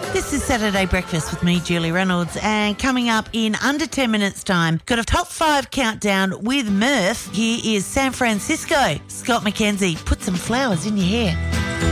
This is Saturday Breakfast with me, Julie Reynolds, and coming up in under 10 minutes' time, got a top 5 countdown with Murph. Here is San Francisco. Scott McKenzie, put some flowers in your hair.